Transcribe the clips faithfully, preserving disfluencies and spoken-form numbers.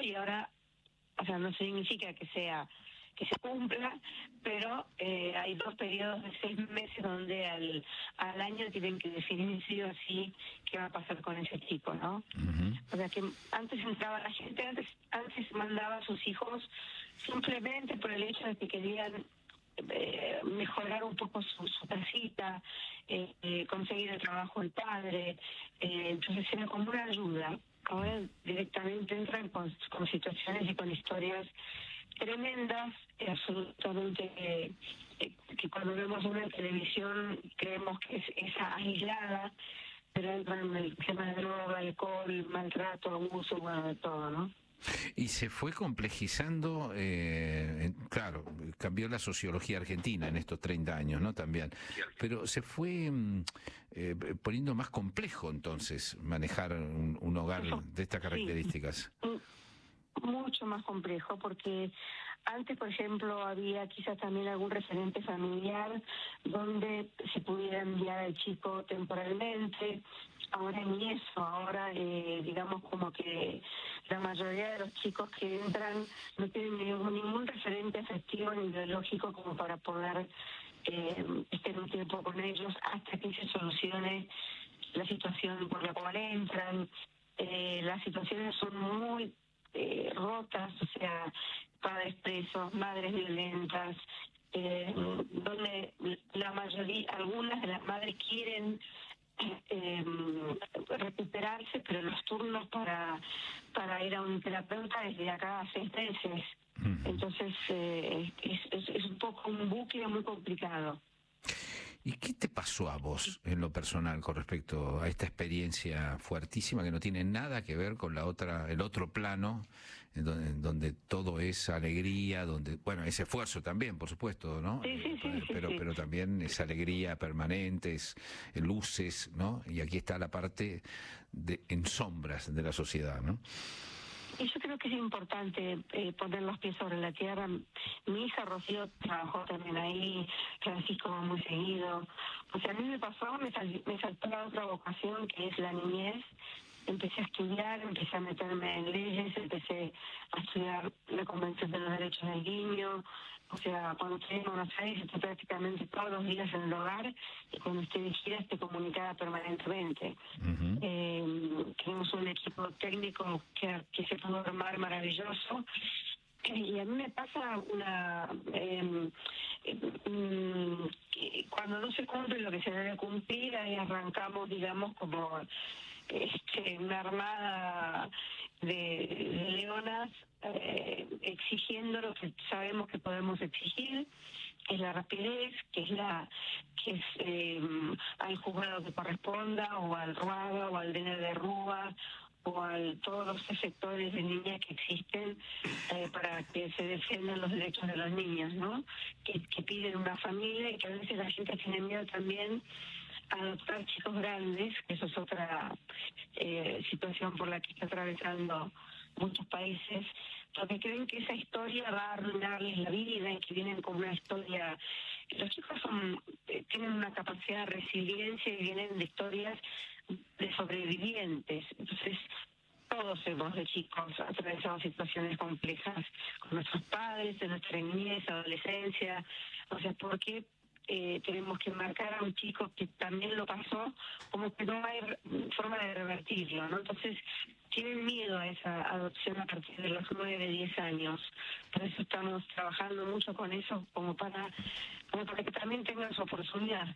y ahora, o sea, no significa que sea que se cumpla, pero eh, hay dos periodos de seis meses donde al, al año tienen que definir sí o sí qué va a pasar con ese chico, ¿no? Uh-huh. O sea que antes entraba la gente, antes, antes mandaba a sus hijos simplemente por el hecho de que querían eh, mejorar un poco su, su casita, eh, eh, conseguir el trabajo del padre, eh, entonces era como una ayuda. Ahora directamente entran con, con situaciones y con historias tremendas, eh, absolutamente eh, eh, que cuando vemos una televisión creemos que es esa aislada, pero entran en el tema de droga, alcohol, maltrato, abuso, bueno, de todo, ¿no? Y se fue complejizando, eh, en, claro, cambió la sociología argentina en estos treinta años, ¿no? También. Pero se fue eh, poniendo más complejo, entonces, manejar un, un hogar de estas características. Sí. Mucho más complejo, porque antes, por ejemplo, había quizás también algún referente familiar donde se pudiera enviar al chico temporalmente. Ahora ni eso, ahora eh, digamos como que la mayoría de los chicos que entran no tienen ningún, ningún referente afectivo ni ideológico como para poder eh, estar un tiempo con ellos hasta que se solucione la situación por la cual entran. Eh, las situaciones son muy Eh, rotas, o sea, padres presos, madres violentas, eh, donde la mayoría, algunas de las madres quieren eh, recuperarse, pero los turnos para para ir a un terapeuta es de acá a seis meses. Entonces eh, es, es, es un poco un bucle muy complicado. ¿Y qué te pasó a vos en lo personal con respecto a esta experiencia fuertísima que no tiene nada que ver con la otra, el otro plano, en donde, en donde todo es alegría, donde, bueno, es esfuerzo también, por supuesto, ¿no? Sí, sí, sí, pero, sí, sí. pero también es alegría permanente, es luces, ¿no? Y aquí está la parte de en sombras de la sociedad, ¿no? Y yo creo que es importante eh, poner los pies sobre la tierra. Mi hija Rocío trabajó también ahí, Francisco muy seguido. O sea, a mí me pasó, me, sal, me saltó la otra vocación que es la niñez. Empecé a estudiar, empecé a meterme en leyes, empecé a estudiar la Convención de los Derechos del Niño. O sea, cuando estoy en Buenos Aires estoy prácticamente todos los días en el hogar y cuando estoy de gira estoy comunicada permanentemente. Uh-huh. Eh, tenemos un equipo técnico que, que se pudo armar maravilloso. Y a mí me pasa una... Eh, eh, cuando no se cumple lo que se debe cumplir, ahí arrancamos, digamos, como este, una armada de, de leonas eh, exigiendo lo que sabemos que podemos exigir, que es la rapidez, que es la que es eh, al juzgado que corresponda, o al RUAGA, o al D N de Rúa, o a todos los sectores de niñas que existen eh, para que se defiendan los derechos de los niños, ¿no? Que, que piden una familia y que a veces la gente tiene miedo también a adoptar chicos grandes, que eso es otra eh, situación por la que está atravesando muchos países, porque creen que esa historia va a arruinarles la vida y que vienen con una historia... Los chicos son eh, tienen una capacidad de resiliencia y vienen de historias de sobrevivientes. Entonces, todos hemos de chicos atravesado situaciones complejas con nuestros padres, en nuestra niñez, adolescencia. O sea, ¿por qué eh, tenemos que marcar a un chico que también lo pasó como que no hay forma de revertirlo, ¿no? Entonces, tienen miedo a esa adopción a partir de los nueve, diez años. Por eso estamos trabajando mucho con eso, como para, como para que también tengan su oportunidad.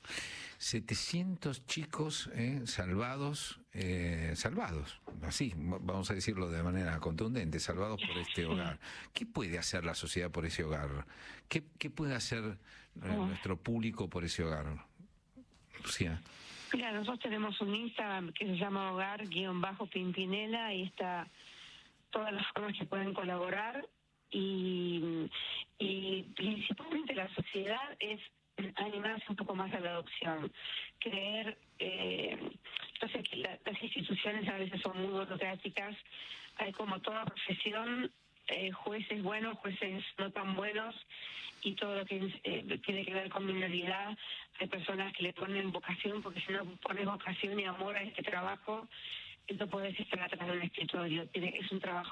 setecientos chicos eh, salvados, eh, salvados, así, vamos a decirlo de manera contundente, salvados por este hogar. ¿Qué puede hacer la sociedad por ese hogar? ¿Qué, qué puede hacer eh, nuestro público por ese hogar? Lucía. Mira, nosotros tenemos un Instagram que se llama Hogar-Pimpinela, y está todas las formas que pueden colaborar, y, y principalmente la sociedad es animarse un poco más a la adopción, creer, eh, entonces que la, las instituciones a veces son muy burocráticas, hay como toda profesión, eh, jueces buenos, jueces no tan buenos, y todo lo que eh, tiene que ver con minoridad, hay personas que le ponen vocación, porque si no pones vocación y amor a este trabajo, no puedes estar atrás de un escritorio, tiene, es un trabajo